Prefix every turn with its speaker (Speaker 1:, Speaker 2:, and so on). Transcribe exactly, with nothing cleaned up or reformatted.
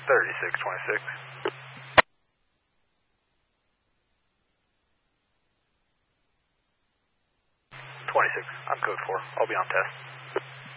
Speaker 1: thirty-six twenty-six. twenty-six, I'm code four. I'll be on test.